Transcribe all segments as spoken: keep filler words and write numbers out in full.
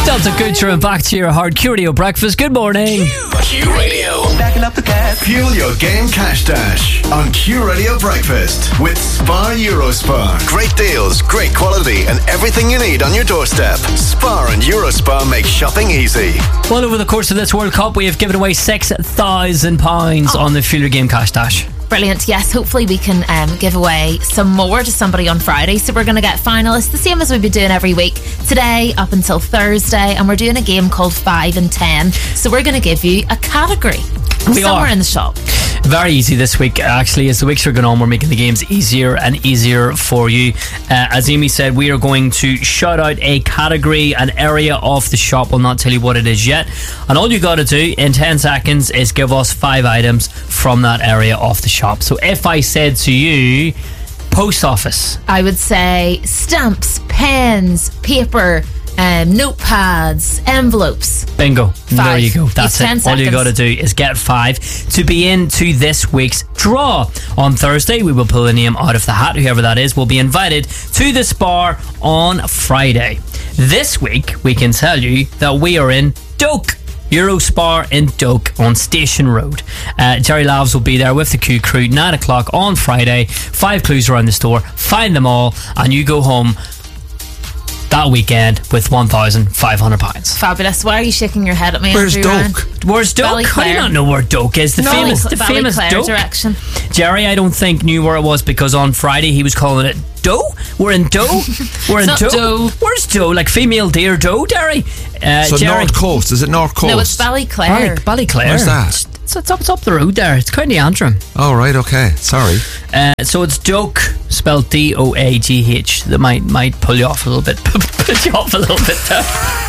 Delta Kucher and back to your hard Q Radio breakfast. Good morning. Q Radio. Stacking up the cash. Fuel your game cash dash on Q Radio Breakfast with Spar Eurospar. Great deals, great quality, and everything you need on your doorstep. Spar and Eurospar make shopping easy. Well, over the course of this World Cup, we have given away six thousand pounds oh. on the Fuel Your Game cash dash. Brilliant. Yes, hopefully we can um, give away some more to somebody on Friday. So we're going to get finalists, the same as we've been doing every week, today up until Thursday, and we're doing a game called five and ten. So we're going to give you a category we somewhere are. in the shop. Very easy this week, actually. As the weeks are going on, we're making the games easier and easier for you. Uh, as Amy said, we are going to shout out a category, an area of the shop. We'll not tell you what it is yet. And all you got to do in ten seconds is give us five items from that area of the shop. So if I said to you, post office, I would say stamps, pens, paper, Um, notepads, envelopes. Bingo. Five. There you go. That's It's ten it. All you seconds. got to do is get five to be into this week's draw. On Thursday, we will pull a name out of the hat. Whoever that is will be invited to the Spar on Friday. This week, we can tell you that we are in Doak. Eurospar in Doak on Station Road. Uh, Jerry Lavs will be there with the Q crew, nine o'clock on Friday. Five clues around the store. Find them all, and you go home that weekend with one thousand five hundred pounds. Fabulous. Why are you shaking your head at me? Where's Andrew Ryan? Doak? Where's Doak? How do you not know where Doak is? The No, famous, Ballyclare- the famous Ballyclare Doak direction. Jerry, I don't think knew where it was because on Friday he was calling it Doe. We're in Doe. We're in It's Doe. not Doe. Where's Doe? Like female deer Doe, Jerry. Uh, So Jerry. North Coast, is it North Coast? No, it's Ballyclare. Bally, Ballyclare. Where's that? It's, it's, it's, up, it's up the road there. It's County Antrim. Oh, right, okay. Sorry. Uh, so it's Doak, spelled D O A G H. That might might pull you off a little bit. Put you off a little bit there.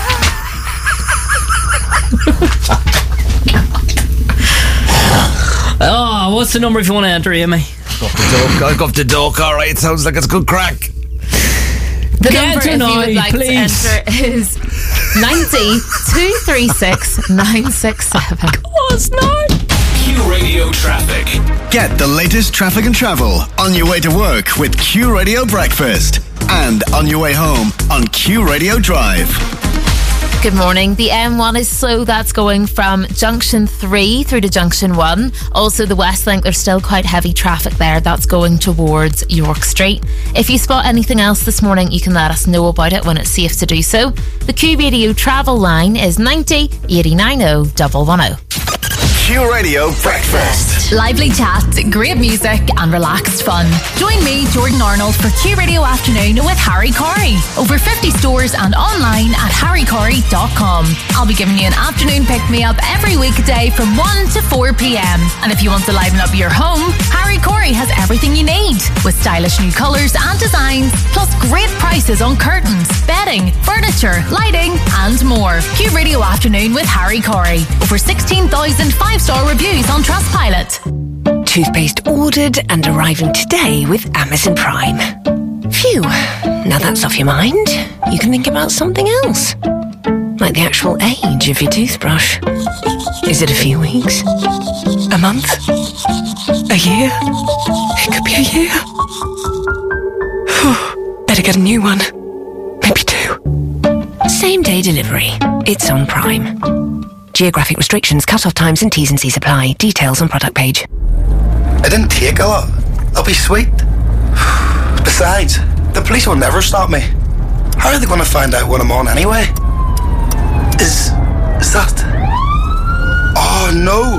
Oh, what's the number if you want to enter, Amy? Go up to Doak. I'll go up to Doak. All right, sounds like it's a good crack. The Get number, to if now, you would like please. to enter, is ninety two three six nine six seven. Oh, it's not. Q Radio Traffic. Get the latest traffic and travel on your way to work with Q Radio Breakfast and on your way home on Q Radio Drive. Good morning. The M one is slow. That's going from Junction three through to Junction one. Also, the West Link, there's still quite heavy traffic there. That's going towards York Street. If you spot anything else this morning, you can let us know about it when it's safe to do so. The Q Radio travel line is ninety eight nine zero one one zero. Q Radio Breakfast. Lively chat, great music and relaxed fun. Join me, Jordan Arnold, for Q Radio Afternoon with Harry Corey. Over fifty stores and online at harry corey dot com. I'll be giving you an afternoon pick-me-up every weekday from one to four p.m. And if you want to liven up your home, Harry Corey has everything you need. With stylish new colours and designs, plus great prices on curtains, bedding, furniture, lighting and more. Q Radio Afternoon with Harry Corey. Over sixteen thousand five-star reviews on Trustpilot. Toothpaste ordered and arriving today with Amazon Prime. Phew, now that's off your mind, you can think about something else. Like the actual age of your toothbrush. Is it a few weeks? A month? A year? It could be a year. Better get a new one. Maybe two. Same day delivery. It's on Prime. Geographic restrictions, cut-off times and T's and C's apply. Details on product page. It didn't take a lot. I'll be sweet. Besides, the police will never stop me. How are they going to find out what I'm on anyway? Is... is that... Oh, no.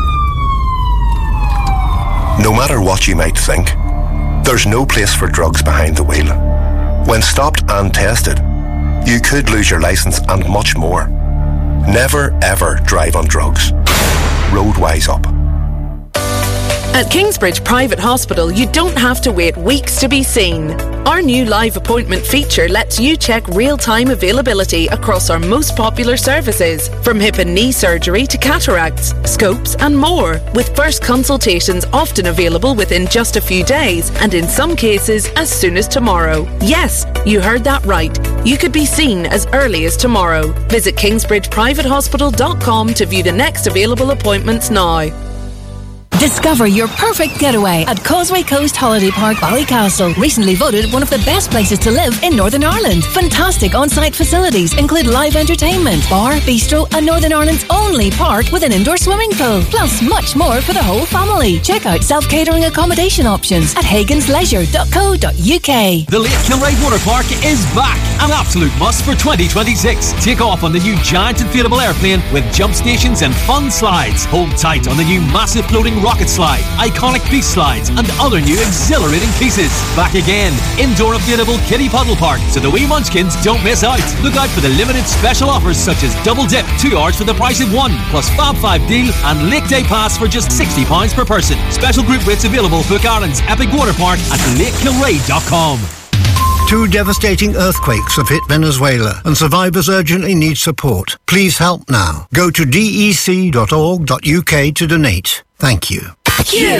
No matter what you might think, there's no place for drugs behind the wheel. When stopped and tested, you could lose your licence and much more. Never ever drive on drugs. Roadwise up. At Kingsbridge Private Hospital, you don't have to wait weeks to be seen. Our new live appointment feature lets you check real-time availability across our most popular services, from hip and knee surgery to cataracts, scopes and more, with first consultations often available within just a few days and in some cases as soon as tomorrow. Yes, you heard that right. You could be seen as early as tomorrow. Visit kingsbridge private hospital dot com to view the next available appointments now. Discover your perfect getaway at Causeway Coast Holiday Park, Ballycastle. Recently voted one of the best places to live in Northern Ireland. Fantastic on-site facilities include live entertainment, bar, bistro, and Northern Ireland's only park with an indoor swimming pool. Plus much more for the whole family. Check out self-catering accommodation options at hagans leisure dot co dot u k. The Lake Kilray Water Park is back. An absolute must for twenty twenty-six. Take off on the new giant inflatable airplane with jump stations and fun slides. Hold tight on the new massive floating rocket slide, iconic beast slides, and other new exhilarating pieces. Back again, indoor inflatable kiddie puddle park, so the wee munchkins don't miss out. Look out for the limited special offers such as double dip, two hours for the price of one, plus Fab five deal and Lake Day Pass for just sixty pounds per person. Special group rates available. Book Ireland's Epic Water Park at lake kilray dot com. Two devastating earthquakes have hit Venezuela and survivors urgently need support. Please help now. Go to d e c dot org dot u k to donate. Thank you. Q